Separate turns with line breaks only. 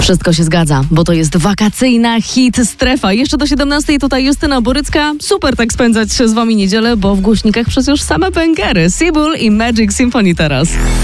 Wszystko się zgadza, bo to jest wakacyjna hit strefa. Jeszcze do 17 tutaj Justyna Borycka. Super tak spędzać z wami niedzielę, bo w głośnikach przecież same bęgery. Seabull i Magic Symphony teraz.